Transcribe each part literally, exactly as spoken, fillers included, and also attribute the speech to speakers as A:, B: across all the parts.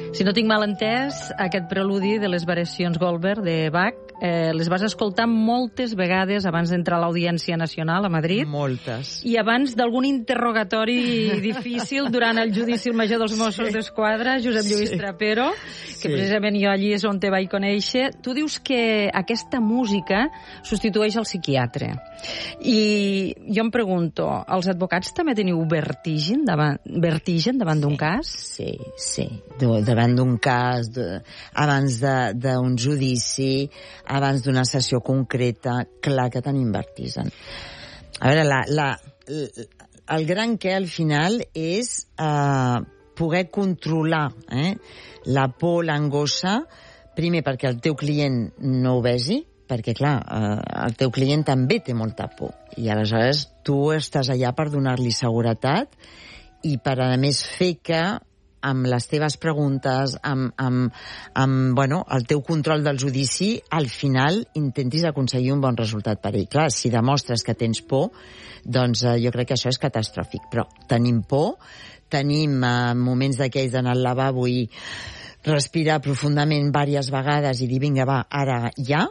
A: Si no tinc mal entès, aquest preludi de les variacions Goldberg de Bach eh, les vas escoltar moltes vegades abans d'entrar a l'Audiència Nacional a Madrid.
B: Moltes.
A: I abans d'algun interrogatori difícil durant el judici al major dels Mossos sí. d'Esquadra, Josep Lluís sí. Trapero, que sí. precisament jo allí és on te vaig conèixer. Tu dius que aquesta música substitueix el psiquiatre. I jo em pregunto, els advocats també teniu vertigen davant, vertigen davant d'un
B: sí.
A: cas?
B: Sí, sí. Davant d'un cas, de, abans d'un judici, abans d'una sessió concreta, clar que tenim vertigen. A veure, la, la, el gran què al final és eh, poder controlar eh, la por, l'angoixa, primer perquè el teu client no ho vegi, perquè, clar, eh, el teu client també té molta por. I aleshores tu estàs allà per donar-li seguretat i per, a més, fer que amb les teves preguntes, amb, amb, amb bueno, el teu control del judici, al final intentis aconseguir un bon resultat per ell. Clar, si demostres que tens por, doncs eh, jo crec que això és catastròfic. Però tenim por, tenim eh, moments d'aquells d'anar al lavabo i respirar profundament diverses vegades i dir, vinga, va, ara ja.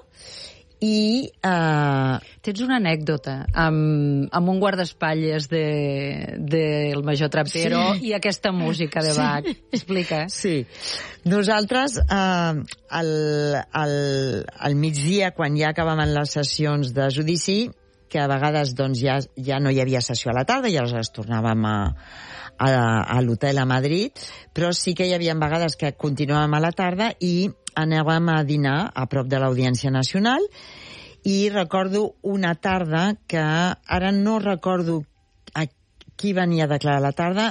B: I eh...
A: tens una anècdota amb, amb un guardaespatlles de, del major Trapero sí. i aquesta música de Bach. Sí. Explica.
B: Sí. Nosaltres eh, al, al, al migdia, quan ja acabaven les sessions de judici, que a vegades doncs, ja, ja no hi havia sessió a la tarda i aleshores tornàvem a, a, a l'hotel a Madrid, però sí que hi havia vegades que continuàvem a la tarda i anàvem a dinar a prop de l'Audiència Nacional i recordo una tarda que ara no recordo a qui venia a declarar la tarda,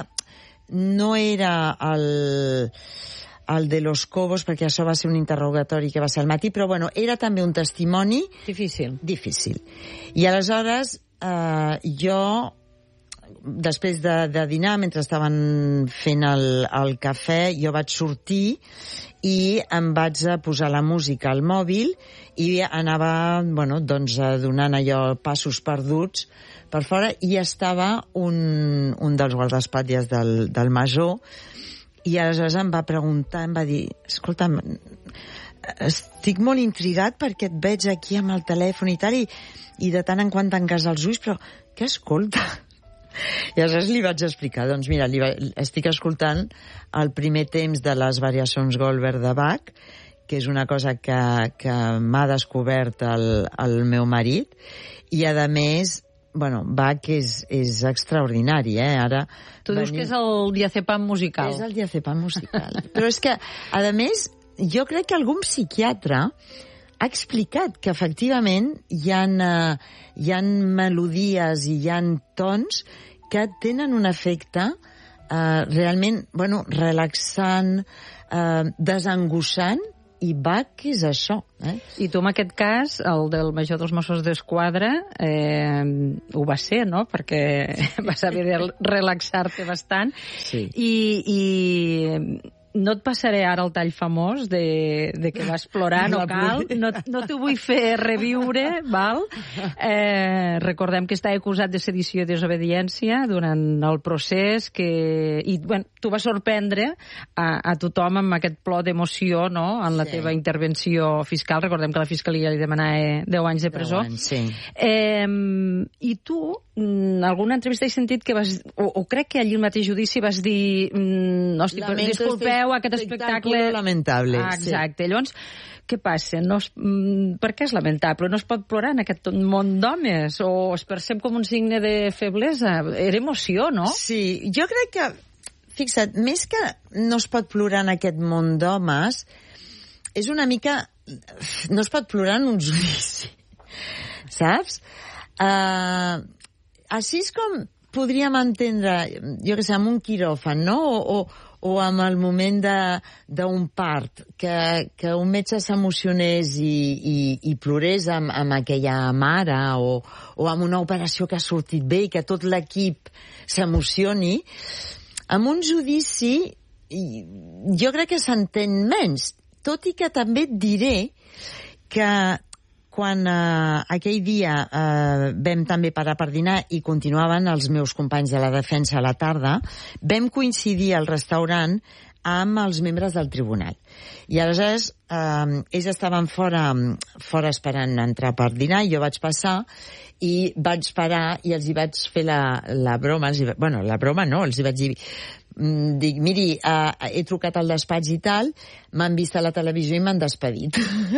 B: no era el, el de Los Cobos, perquè això va ser un interrogatori que va ser al matí, però bueno, era també un testimoni
A: difícil.
B: Difícil. I aleshores eh, jo, després de, de dinar, mentre estaven fent el, el cafè, jo vaig sortir i em vaig posar la música al mòbil i anava, bueno, doncs, donant allò passos perduts per fora i estava un, un dels guardaespatlles del, del major i aleshores em va preguntar, em va dir, escolta'm, estic molt intrigat perquè et veig aquí amb el telèfon i tal i, i de tant en quant tanques els ulls, però què escolta? I aleshores li vaig explicar, doncs mira, li va, estic escoltant el primer temps de les variacions Goldberg de Bach, que és una cosa que, que m'ha descobert el, el meu marit, i a més, bueno, Bach és, és extraordinari, eh? Ara
A: tu dius venim... que és el diazepam musical.
B: És el diazepam musical. Però és que, a més, jo crec que algun psiquiatre ha explicat que efectivament hi ha, uh, hi ha melodies i hi ha tons que tenen un efecte uh, realment, bueno, relaxant, uh, desangoixant, i Bach és això. Eh?
A: I tu, en aquest cas, el del major dels Mossos d'Esquadra, eh, ho va ser, no? Perquè vas haver de relaxar-te bastant.
B: Sí.
A: I... i... no et passaré ara el tall famós de, de que vas plorar, no cal, no, no t'ho vull fer reviure, val? Eh, recordem que està acusat de sedició i desobediència durant el procés, que, i bueno, tu vas sorprendre a, a tothom amb aquest plor d'emoció, no?, en la sí. teva intervenció fiscal. Recordem que la Fiscalia li demanava deu anys de presó.
B: deu anys, sí.
A: Eh, I tu, en alguna entrevista he sentit que vas, o, o crec que allí al mateix judici vas dir, hosti, però disculpeu, aquest espectacle
B: lamentable.
A: Ah, exacte. Sí. Llavors, què passa? No es... Per què és lamentable? No es pot plorar en aquest món d'homes? O es percep com un signe de feblesa? Era emoció, no?
B: Sí, jo crec que, fixa't, més que no es pot plorar en aquest món d'homes, és una mica... No es pot plorar en un judici. Saps? Uh, així és com podríem entendre, jo què sé, amb un quiròfan, no? O, o o amb el moment d'un part, que, que un metge s'emocionés i, i, i plorés amb, amb aquella mare, o, o amb una operació que ha sortit bé i que tot l'equip s'emocioni. Amb un judici jo crec que s'entén menys, tot i que també et diré que quan eh, aquell dia eh, vam també parar per dinar i continuaven els meus companys de la defensa a la tarda, vam coincidir al restaurant amb els membres del tribunal. I aleshores eh, ells estaven fora, fora esperant entrar per dinar, i jo vaig passar i vaig parar i els hi vaig fer la, la broma, els hi, bueno, la broma no, els hi vaig dir, dic, miri, uh, he trucat al despatx i tal, m'han vist a la televisió i m'han despedit.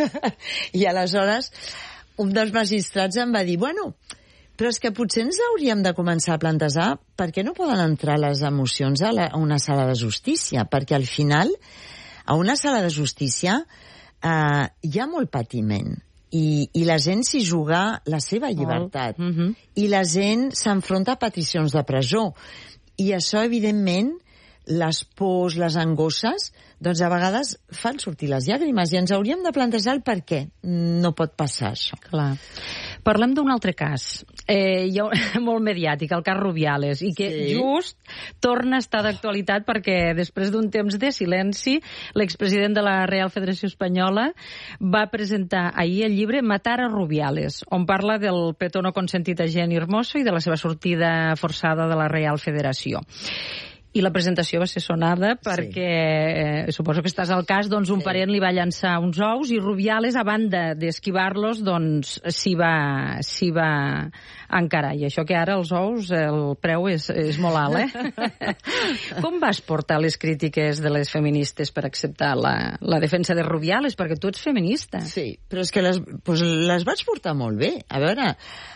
B: I aleshores un dels magistrats em va dir, bueno, però és que potser ens hauríem de començar a plantejar per què no poden entrar les emocions a, la, a una sala de justícia, perquè al final a una sala de justícia eh, hi ha molt patiment i, i la gent s'hi juga la seva llibertat
A: oh. mm-hmm.
B: i la gent s'enfronta a peticions de presó i això evidentment les pors, les angoixes, doncs a vegades fan sortir les llàgrimes i ens hauríem de plantejar el per què no pot passar això.
A: Clar. Parlem d'un altre cas, eh, molt mediàtic, el cas Rubiales, i que sí. just torna a estar d'actualitat perquè després d'un temps de silenci, l'expresident de la Real Federació Espanyola va presentar ahir el llibre Matar a Rubiales, on parla del petó no consentit a Jenni Hermoso i de la seva sortida forçada de la Real Federació. I la presentació va ser sonada perquè, sí. eh, suposo que estàs al cas, doncs un sí. parent li va llançar uns ous i Rubiales, a banda d'esquivar-los, doncs s'hi va, s'hi va encarar. I això que ara els ous, el preu és, és molt alt, eh? Com vas portar les crítiques de les feministes per acceptar la, la defensa de Rubiales? Perquè tu ets feminista.
B: Sí, però és que les, doncs les vaig portar molt bé. A veure...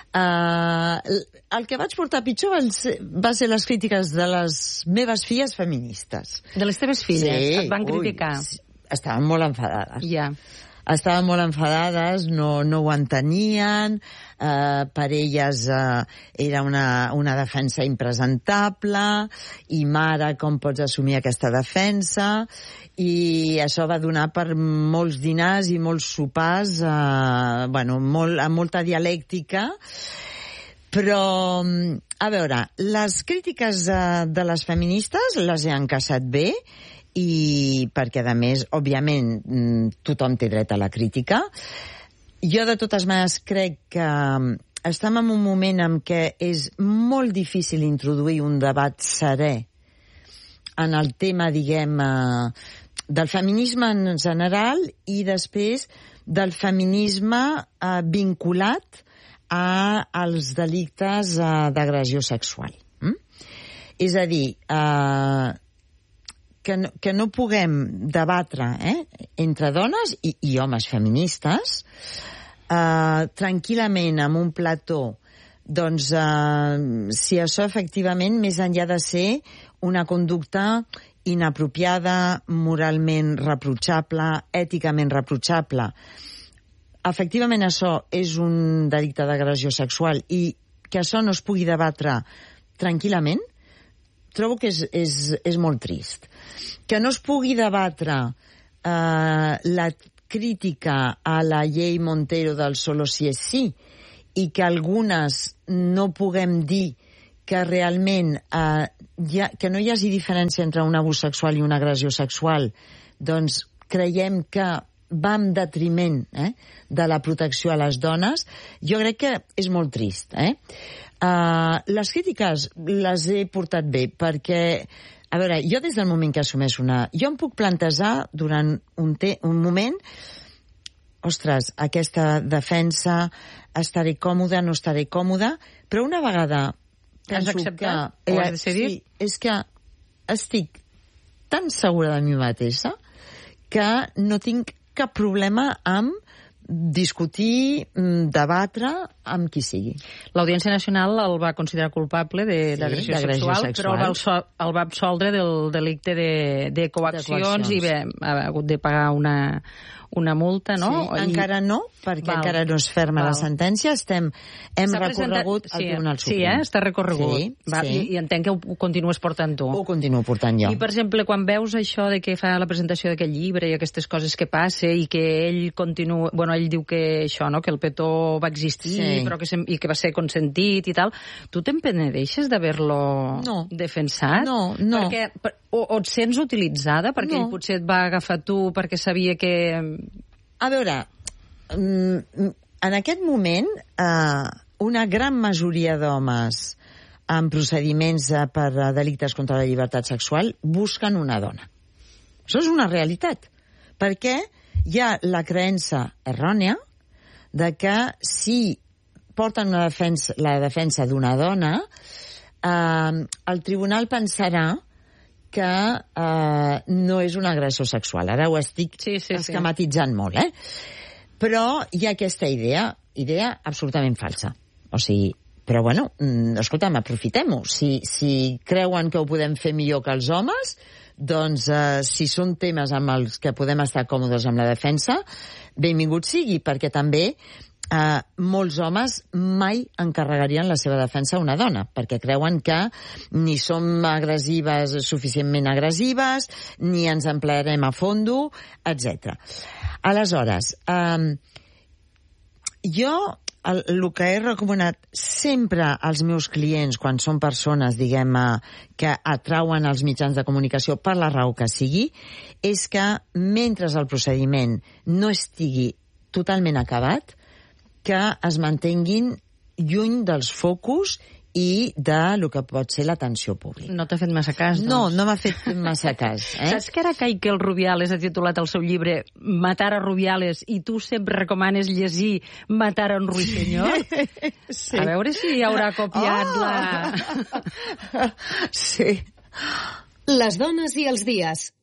B: Uh, el que vaig portar pitjor va ser, va ser les crítiques de les meves filles feministes.
A: De les teves filles?
B: Sí,
A: et van criticar?
B: Ui, estaven molt enfadades.
A: Ja.
B: Estaven molt enfadades, no, no ho entenien, uh, per elles uh, era una, una defensa impresentable, i mare, com pots assumir aquesta defensa? I això va donar per molts dinars i molts sopars, eh, bueno, molt, amb molta dialèctica, però, a veure, les crítiques de, de les feministes les he encaixat bé, i perquè, a més, òbviament, tothom té dret a la crítica. Jo, de totes maneres, crec que estem en un moment en què és molt difícil introduir un debat serè en el tema, diguem, eh, del feminisme en general i després del feminisme eh, vinculat a, als delictes eh, d'agressió sexual. Mm? És a dir, eh, que, no, que no puguem debatre eh, entre dones i, i homes feministes eh, tranquil·lament en un plató, doncs eh, si això efectivament més enllà de ser una conducta inapropiada, moralment reprotxable, èticament reprotxable. Efectivament, això és un delicte d'agressió sexual i que això no es pugui debatre tranquil·lament, trobo que és, és, és molt trist. Que no es pugui debatre eh, la crítica a la llei Montero del solo si és sí i que algunes no puguem dir que realment eh, ja, que no hi hagi diferència entre un abús sexual i una agressió sexual, doncs creiem que va en detriment eh, de la protecció a les dones. Jo crec que és molt trist. Eh? Uh, les crítiques les he portat bé, perquè, a veure, jo des del moment que assumeix una... Jo em puc plantejar durant un, te... un moment, ostres, aquesta defensa, estaré còmoda, no estaré còmoda, però una vegada...
A: Has acceptat? Que, eh, ho has decidit?
B: Sí, és que estic tan segura de mi mateixa que no tinc cap problema amb discutir, debatre amb qui sigui.
A: L'Audiència Nacional el va considerar culpable d'agressió sí, sexual, sexual, però el va, absol el va absoldre del delicte de, de coaccions de i bé, ha hagut de pagar una, una multa, no?
B: Sí, I... encara no, perquè Val. encara no és ferma Val. la sentència. Estem, hem recorregut al sí, Tribunal Suprem.
A: Sí, eh? Està recorregut. Sí, Val.
B: sí.
A: I, I entenc que ho continues portant tu.
B: Ho continuo portant jo.
A: I, per exemple, quan veus això de que fa la presentació d'aquest llibre i aquestes coses que passa i que ell continua... Bueno, ell diu que això, no?, que el petó va existir sí. però que se... i que va ser consentit i tal. Tu te'n penedeixes d'haver-lo
B: no.
A: defensat?
B: No, no.
A: Perquè, o, o et sents utilitzada perquè no. ell potser et va agafar tu perquè sabia que...
B: A veure, en aquest moment, eh, una gran majoria d'homes en procediments per delictes contra la llibertat sexual busquen una dona. Això és una realitat. Perquè hi ha la creença errònia de que si porten una defensa, la defensa d'una dona, eh, el tribunal pensarà que eh, no és un agressor sexual. Ara ho estic sí, sí, esquematitzant sí. molt, eh? Però hi ha aquesta idea, idea absolutament falsa. O sigui, però bueno, escolta'm, aprofitem-ho. Si, si creuen que ho podem fer millor que els homes, doncs eh, si són temes amb els que podem estar còmodes amb la defensa, benvingut sigui, perquè també Uh, molts homes mai encarregarien la seva defensa a una dona, perquè creuen que ni som agressives, suficientment agressives, ni ens emplearem a fondo, etcètera. Aleshores, um, jo el, el que he recomanat sempre als meus clients, quan són persones, diguem, que atrauen els mitjans de comunicació per la raó que sigui, és que mentre el procediment no estigui totalment acabat, que es mantenguin lluny dels focus i de lo que pot ser l'atenció pública.
A: No t'ha fet massa cas, doncs?
B: No, no m'ha fet massa cas. Eh?
A: Saps que ara Caiquel Rubiales ha titulat el seu llibre Matar a Rubiales i tu sempre recomanes llegir Matar a un ruiseñor? Sí. A veure si haurà copiat oh! la...
B: Sí.
C: Les dones i els dies.